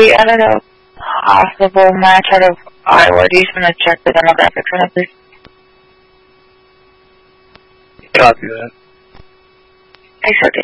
we entered a possible match out of Iowa. Do you just want to check the demographics on it, please? Copy that. I sure do.